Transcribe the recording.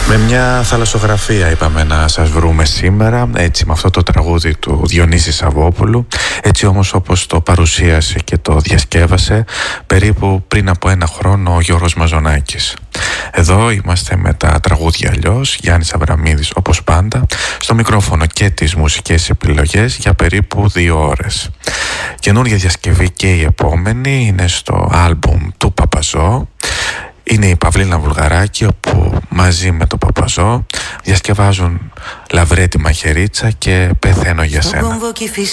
Με μια θαλασσογραφία είπαμε να σας βρούμε σήμερα, έτσι με αυτό το τραγούδι του Διονύση Σαββόπουλου, έτσι όμως όπως το παρουσίασε και το διασκεύασε περίπου πριν από 1 χρόνο ο Γιώργος Μαζονάκης. Εδώ είμαστε με τα τραγούδια αλλιώς, Γιάννης Αβραμίδης όπως πάντα, στο μικρόφωνο και τις μουσικές επιλογές για περίπου 2 ώρες. Καινούργια διασκευή και η επόμενη είναι στο άλμπουμ του Παπαζό. Είναι η Παυλίνα Βουλγαράκη, όπου μαζί με τον Παπαζό διασκευάζουν Λαβρέτη Μαχαιρίτσα και Πεθαίνω για σένα. Στον κόμβο κι η φύση